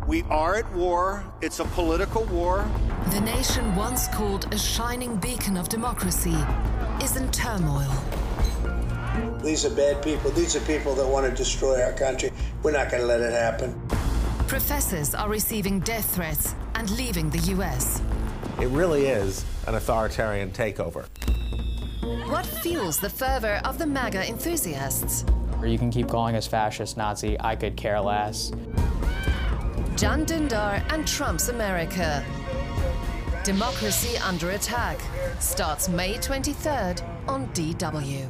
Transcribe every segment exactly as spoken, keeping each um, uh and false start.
We are at war. It's a political war. The nation once called a shining beacon of democracy is in turmoil. These are bad people. These are people that want to destroy our country. We're not going to let it happen. Professors are receiving death threats and leaving the U S. It really is an authoritarian takeover. What fuels the fervor of the MAGA enthusiasts? You can keep calling us fascist, Nazi, I could care less. Can Dündar and Trump's America. Democracy Under Attack starts May twenty-third on D W.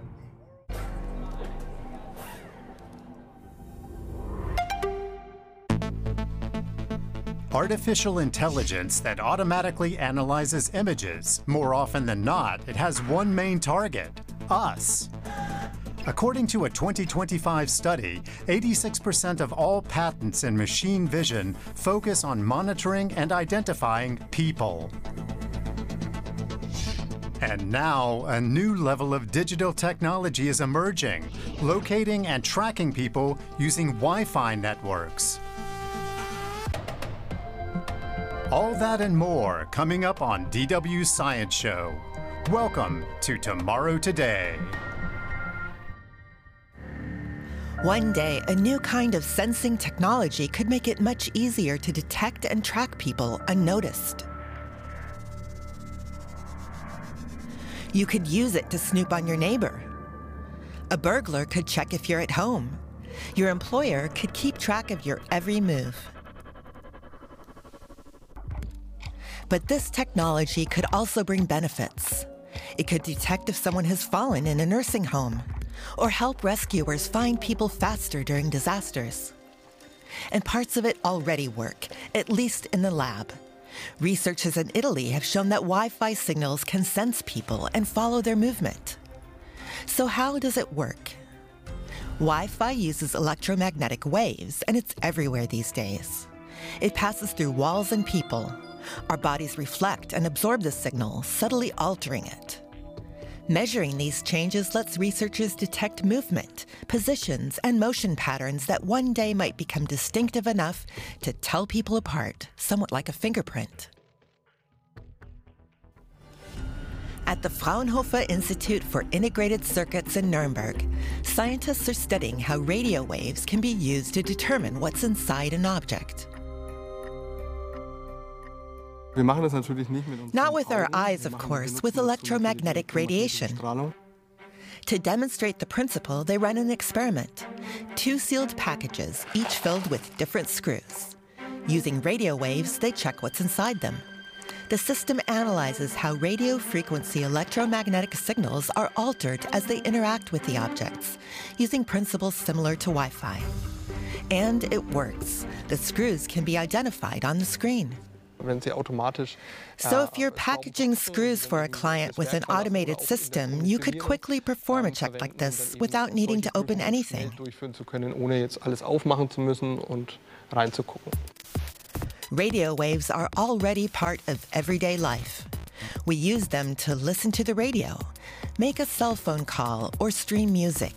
Artificial intelligence that automatically analyzes images. More often than not, it has one main target: us. According to a twenty twenty-five study, eighty-six percent of all patents in machine vision focus on monitoring and identifying people. And now, a new level of digital technology is emerging, locating and tracking people using Wi-Fi networks. All that and more coming up on D W's Science Show. Welcome to Tomorrow Today. One day, a new kind of sensing technology could make it much easier to detect and track people unnoticed. You could use it to snoop on your neighbor. A burglar could check if you're at home. Your employer could keep track of your every move. But this technology could also bring benefits. It could detect if someone has fallen in a nursing home, or help rescuers find people faster during disasters. And parts of it already work, at least in the lab. Researchers in Italy have shown that Wi-Fi signals can sense people and follow their movement. So how does it work? Wi-Fi uses electromagnetic waves, and it's everywhere these days. It passes through walls and people. Our bodies reflect and absorb the signal, subtly altering it. Measuring these changes lets researchers detect movement, positions, and motion patterns that one day might become distinctive enough to tell people apart, somewhat like a fingerprint. At the Fraunhofer Institute for Integrated Circuits in Nuremberg, scientists are studying how radio waves can be used to determine what's inside an object. Not with our eyes, of course, with electromagnetic radiation. To demonstrate the principle, they run an experiment. Two sealed packages, each filled with different screws. Using radio waves, they check what's inside them. The system analyzes how radio frequency electromagnetic signals are altered as they interact with the objects, using principles similar to Wi-Fi. And it works. The screws can be identified on the screen. So if you're packaging screws for a client with an automated system, you could quickly perform a check like this without needing to open anything. Radio waves are already part of everyday life. We use them to listen to the radio, make a cell phone call, or stream music.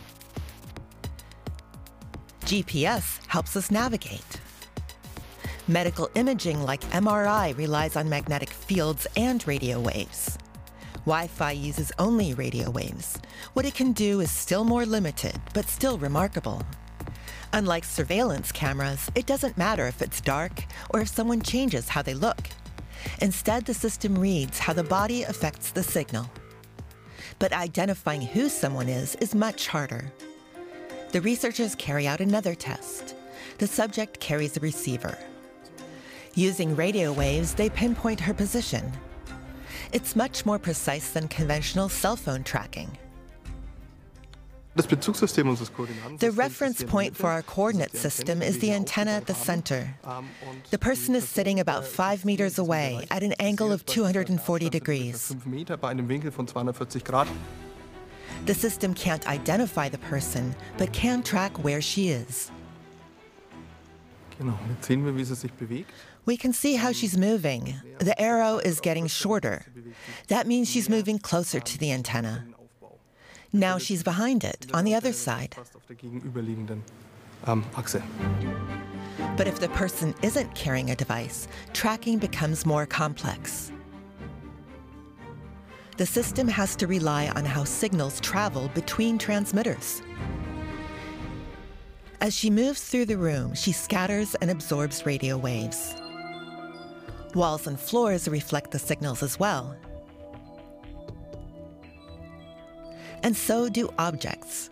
G P S helps us navigate. Medical imaging like M R I relies on magnetic fields and radio waves. Wi-Fi uses only radio waves. What it can do is still more limited, but still remarkable. Unlike surveillance cameras, it doesn't matter if it's dark or if someone changes how they look. Instead, the system reads how the body affects the signal. But identifying who someone is is much harder. The researchers carry out another test. The subject carries a receiver. Using radio waves, they pinpoint her position. It's much more precise than conventional cell phone tracking. The reference point for our coordinate system is the antenna at the center. The person is sitting about five meters away at an angle of two hundred forty degrees. The system can't identify the person, but can track where she is. We can see how she's moving. The arrow is getting shorter. That means she's moving closer to the antenna. Now she's behind it, on the other side. But if the person isn't carrying a device, tracking becomes more complex. The system has to rely on how signals travel between transmitters. As she moves through the room, she scatters and absorbs radio waves. Walls and floors reflect the signals as well. And so do objects.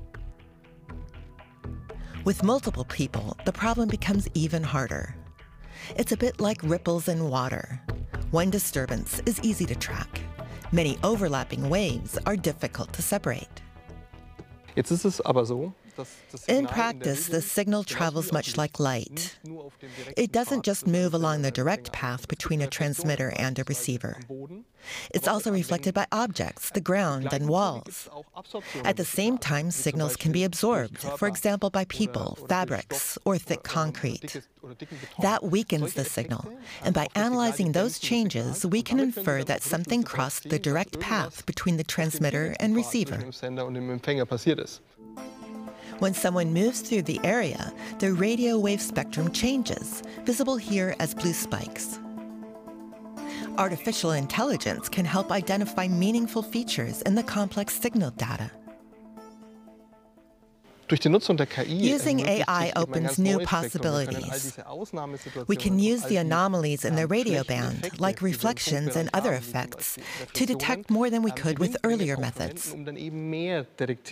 With multiple people, the problem becomes even harder. It's a bit like ripples in water. One disturbance is easy to track. Many overlapping waves are difficult to separate. Jetzt ist es aber so, In practice, the signal travels much like light. It doesn't just move along the direct path between a transmitter and a receiver. It's also reflected by objects, the ground, and walls. At the same time, signals can be absorbed, for example, by people, fabrics, or thick concrete. That weakens the signal, and by analyzing those changes, we can infer that something crossed the direct path between the transmitter and receiver. When someone moves through the area, the radio wave spectrum changes, visible here as blue spikes. Artificial intelligence can help identify meaningful features in the complex signal data. Using A I opens new possibilities. We can use the anomalies in the radio band, like reflections and other effects, to detect more than we could with earlier methods. The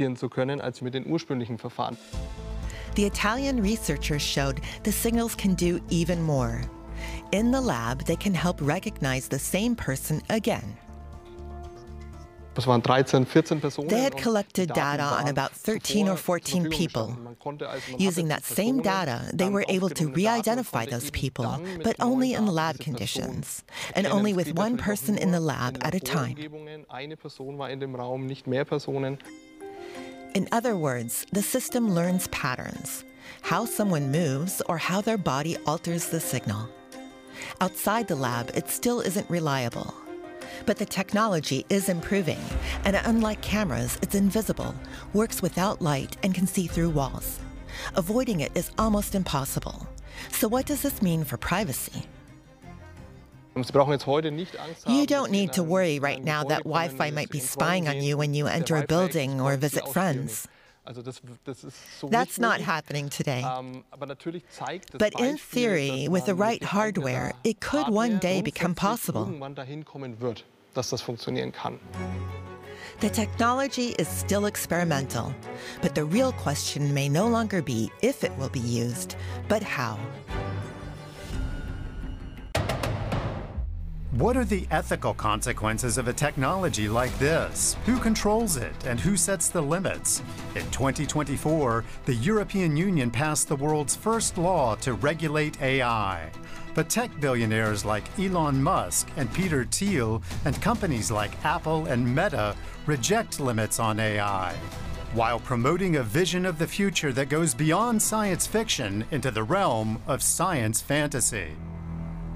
Italian researchers showed the signals can do even more. In the lab, they can help recognize the same person again. They had collected data on about thirteen or fourteen people. Using that same data, they were able to re-identify those people, but only in lab conditions, and only with one person in the lab at a time. In other words, the system learns patterns, how someone moves or how their body alters the signal. Outside the lab, it still isn't reliable. But the technology is improving, and unlike cameras, it's invisible, works without light, and can see through walls. Avoiding it is almost impossible. So what does this mean for privacy? You don't need to worry right now that Wi-Fi might be spying on you when you enter a building or visit friends. That's not happening today. But in theory, with the right hardware, it could one day become possible. The technology is still experimental, but the real question may no longer be if it will be used, but how. What are the ethical consequences of a technology like this? Who controls it and who sets the limits? In twenty twenty-four, the European Union passed the world's first law to regulate A I. But tech billionaires like Elon Musk and Peter Thiel and companies like Apple and Meta reject limits on A I, while promoting a vision of the future that goes beyond science fiction into the realm of science fantasy.